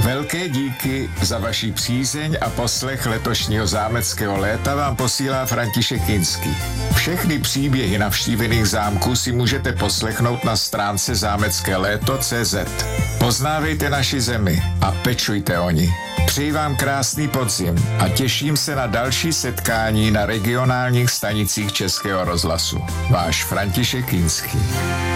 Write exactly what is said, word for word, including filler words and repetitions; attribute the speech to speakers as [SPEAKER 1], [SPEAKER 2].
[SPEAKER 1] Velké díky za vaši přízeň a poslech letošního zámeckého léta vám posílá František Kinský. Všechny příběhy navštívených zámků si můžete poslechnout na stránce zámecké léto tečka cé zet. Poznávejte naši zemi a pečujte o ní. Přeji vám krásný podzim a těším se na další setkání na regionálních stanicích Českého rozhlasu. Váš František Kinský.